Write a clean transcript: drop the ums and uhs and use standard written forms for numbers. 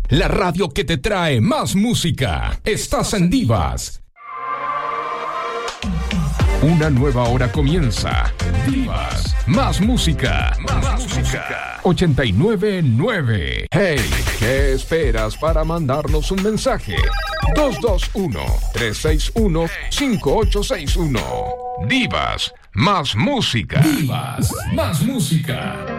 La radio que te trae más música. Estás en Divas. Una nueva hora comienza. Divas. Más música. Más música. 89.9. Hey, ¿qué esperas para mandarnos un mensaje? 221-361-5861. Divas. Más música. Divas. Más música.